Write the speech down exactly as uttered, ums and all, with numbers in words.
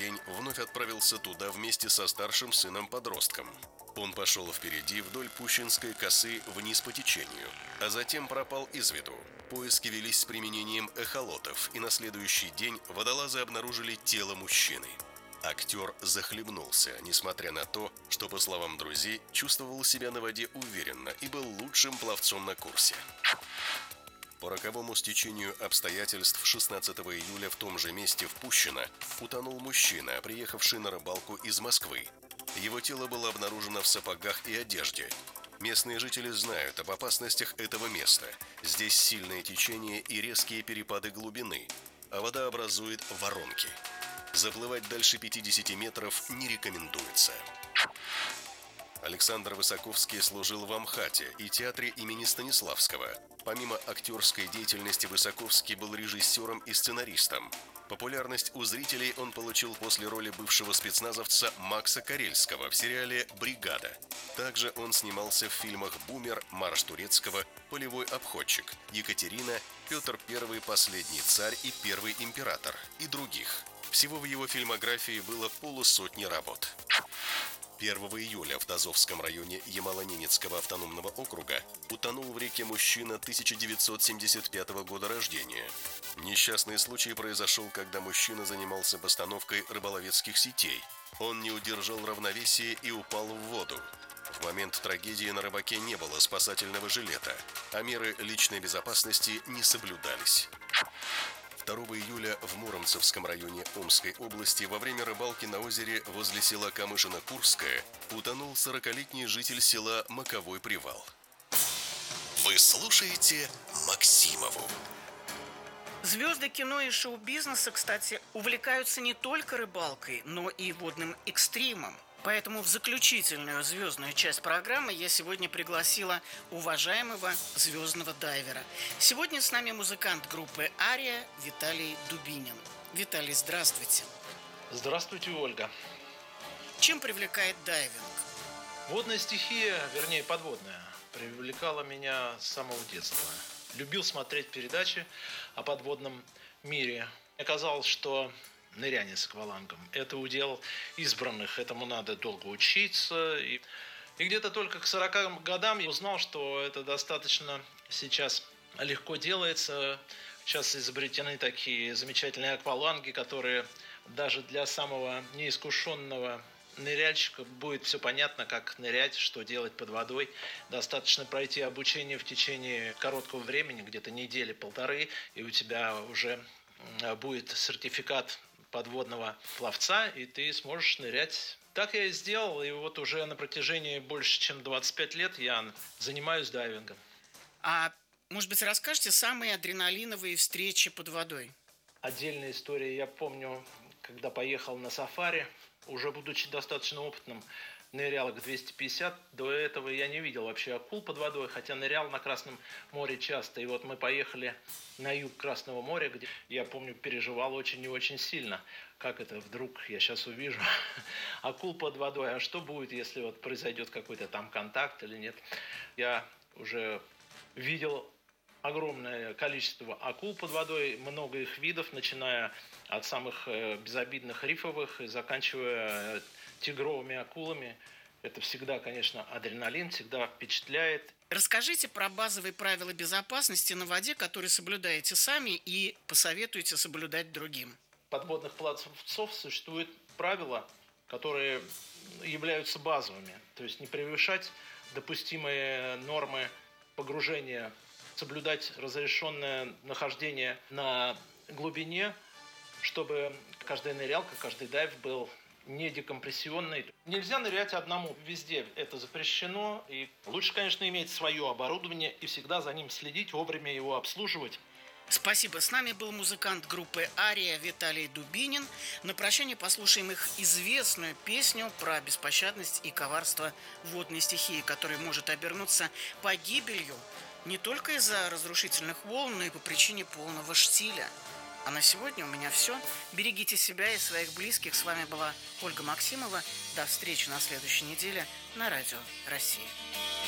день вновь отправился туда вместе со старшим сыном-подростком. Он пошел впереди вдоль Пущинской косы вниз по течению, а затем пропал из виду. Поиски велись с применением эхолотов, и на следующий день водолазы обнаружили тело мужчины. Актер захлебнулся, несмотря на то, что, по словам друзей, чувствовал себя на воде уверенно и был лучшим пловцом на курсе. По роковому стечению обстоятельств шестнадцатого июля в том же месте в Пущино утонул мужчина, приехавший на рыбалку из Москвы. Его тело было обнаружено в сапогах и одежде. Местные жители знают об опасностях этого места. Здесь сильное течение и резкие перепады глубины, а вода образует воронки. Заплывать дальше пятидесяти метров не рекомендуется. Александр Высоковский служил в Амхате и театре имени Станиславского. Помимо актерской деятельности, Высоковский был режиссером и сценаристом. Популярность у зрителей он получил после роли бывшего спецназовца Макса Карельского в сериале «Бригада». Также он снимался в фильмах «Бумер», «Марш турецкого», «Полевой обходчик», «Екатерина», «Петр Первый. Последний царь» и «Первый император» и других. Всего в его фильмографии было полусотни работ. первого июля в Тазовском районе Ямало-Ненецкого автономного округа утонул в реке мужчина тысяча девятьсот семьдесят пятого года рождения. Несчастный случай произошел, когда мужчина занимался постановкой рыболовецких сетей. Он не удержал равновесия и упал в воду. В момент трагедии на рыбаке не было спасательного жилета, а меры личной безопасности не соблюдались. второго июля в Муромцевском районе Омской области во время рыбалки на озере возле села Камышино-Курское утонул сорокалетний житель села Маковой Привал. Вы слушаете Максимову. Звезды кино и шоу-бизнеса, кстати, увлекаются не только рыбалкой, но и водным экстримом. Поэтому в заключительную звездную часть программы я сегодня пригласила уважаемого звездного дайвера. Сегодня с нами музыкант группы «Ария» Виталий Дубинин. Виталий, здравствуйте. Здравствуйте, Ольга. Чем привлекает дайвинг? Водная стихия, вернее подводная, привлекала меня с самого детства. Любил смотреть передачи о подводном мире. Оказалось, что ныряние с аквалангом – это удел избранных, этому надо долго учиться. И, и где-то только к сорока годам я узнал, что это достаточно сейчас легко делается. Сейчас изобретены такие замечательные акваланги, которые даже для самого неискушенного ныряльщика будет все понятно, как нырять, что делать под водой. Достаточно пройти обучение в течение короткого времени, где-то недели-полторы, и у тебя уже будет сертификат подводного пловца, и ты сможешь нырять. Так я и сделал, и вот уже на протяжении больше чем двадцать пять лет я занимаюсь дайвингом. А может быть, расскажете самые адреналиновые встречи под водой? Отдельная история. Я помню, когда поехал на сафари, уже будучи достаточно опытным, нырял к двести пятьдесят. До этого я не видел вообще акул под водой, хотя нырял на Красном море часто. И вот мы поехали на юг Красного моря, где, я помню, переживал очень и очень сильно. Как это вдруг, я сейчас увижу, акул под водой. А что будет, если вот произойдет какой-то там контакт или нет? Я уже видел огромное количество акул под водой, много их видов, начиная от самых безобидных рифовых и заканчивая тигровыми акулами. Это всегда, конечно, адреналин, всегда впечатляет. Расскажите про базовые правила безопасности на воде, которые соблюдаете сами и посоветуете соблюдать другим. Подводных пловцов существуют правила, которые являются базовыми. То есть не превышать допустимые нормы погружения, соблюдать разрешенное нахождение на глубине, чтобы каждая нырялка, каждый дайв был не декомпрессионный. Нельзя нырять одному везде, это запрещено. И лучше, конечно, иметь свое оборудование и всегда за ним следить, вовремя его обслуживать. Спасибо. С нами был музыкант группы «Ария» Виталий Дубинин. На прощание послушаем их известную песню про беспощадность и коварство водной стихии, которая может обернуться погибелью не только из-за разрушительных волн, но и по причине полного штиля. А на сегодня у меня все. Берегите себя и своих близких. С вами была Ольга Максимова. До встречи на следующей неделе на Радио Россия.